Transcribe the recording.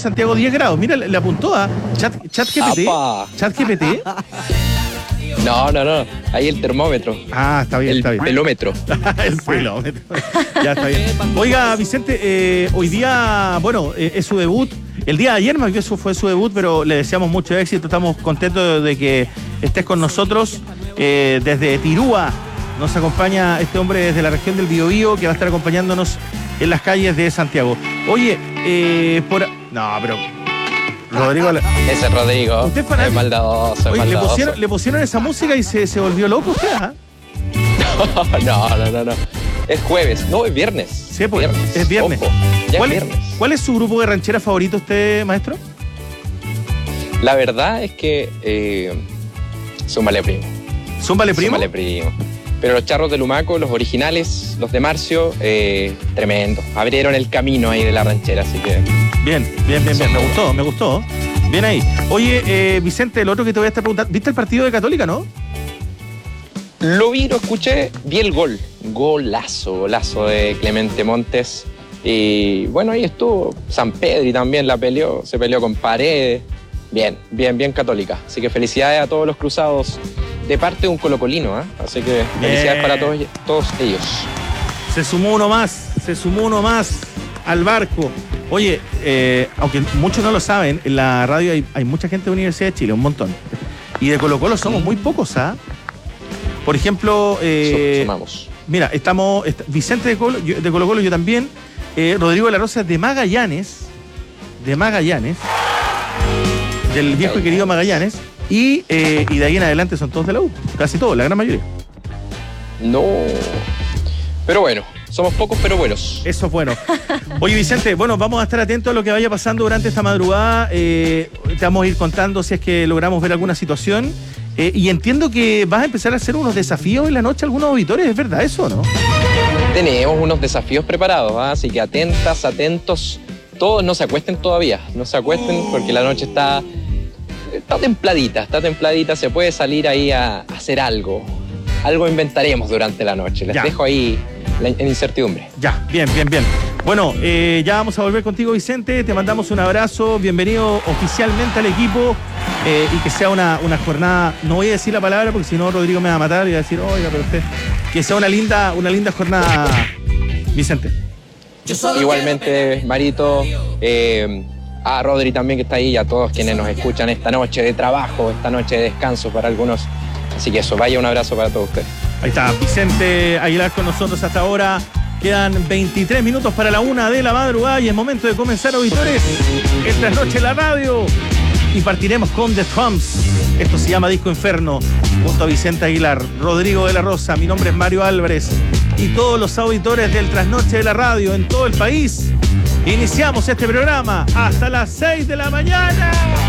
Santiago 10 grados. Mira, le apuntó a ChatGPT. ChatGPT. No. Ahí el termómetro. Ah, está bien, está bien. Pelómetro. El pelómetro. Ya está bien. Oiga, Vicente, hoy día, bueno, es su debut. El día de ayer más que eso fue su debut, pero le deseamos mucho éxito. Estamos contentos de que estés con nosotros. Desde Tirúa nos acompaña este hombre desde la región del Biobío que va a estar acompañándonos en las calles de Santiago. Oye, No, pero... Rodrigo... Ese Rodrigo. ¿Usted es fanático? Es maldadoso, Oye, maldadoso. le pusieron esa música y se volvió loco usted, ¿ah? No. Es jueves. No, es viernes. Sí, pues, es viernes. Ojo, ya es viernes. ¿Cuál es su grupo de ranchera favorito usted, maestro? La verdad es que... Súmale primo. ¿Súmale primo? Súmale primo. Pero los charros de Lumaco, los originales, los de Marcio, tremendo. Abrieron el camino ahí de la ranchera, así que... Bien. Me gustó. Bien ahí. Oye, Vicente, el otro que te voy a estar preguntando, ¿viste el partido de Católica, no? Lo vi, lo escuché, vi el gol. Golazo de Clemente Montes. Y bueno, ahí estuvo San Pedri también se peleó con Paredes. Bien Católica. Así que felicidades a todos los cruzados de parte de un colocolino, ¿eh? Así que felicidades para todos ellos. Se sumó uno más al barco. Oye, aunque muchos no lo saben, en la radio hay mucha gente de Universidad de Chile, un montón. Y de Colo Colo somos muy pocos, ¿ah? Por ejemplo, Sumamos. Mira, Vicente de Colo Colo, yo también. Rodrigo de la Rosa de Magallanes. Del viejo y querido Magallanes. Y de ahí en adelante son todos de la U. Casi todos, la gran mayoría. No. Pero bueno, somos pocos pero buenos. Eso es bueno. Oye, Vicente, bueno, vamos a estar atentos a lo que vaya pasando durante esta madrugada. Te vamos a ir contando si es que logramos ver alguna situación. Y entiendo que vas a empezar a hacer unos desafíos en la noche a algunos auditores. ¿Es verdad eso o no? Tenemos unos desafíos preparados, ¿eh? Así que atentos. Todos no se acuesten todavía. No se acuesten porque la noche está templadita. Se puede salir ahí a hacer algo. Algo inventaremos durante la noche. Les dejo ahí en incertidumbre. Ya, bien. Bueno, ya vamos a volver contigo, Vicente. Te mandamos un abrazo. Bienvenido oficialmente al equipo. Y que sea una jornada, no voy a decir la palabra porque si no Rodrigo me va a matar y va a decir, oiga, pero usted... Que sea una linda jornada, Vicente. Igualmente, Marito, a Rodri también que está ahí y a todos quienes nos escuchan esta noche de trabajo, esta noche de descanso para algunos. Así que eso, vaya un abrazo para todos ustedes. Ahí está, Vicente Aguilar con nosotros hasta ahora. Quedan 23 minutos para la 1 de la madrugada y es momento de comenzar, auditores. Esta es Noche en la Radio. Y partiremos con The Trumps. Esto se llama Disco Inferno. Junto a Vicente Aguilar, Rodrigo de la Rosa. Mi nombre es Mario Álvarez. Y todos los auditores del Trasnoche de la Radio en todo el país. Iniciamos este programa hasta las 6 de la mañana.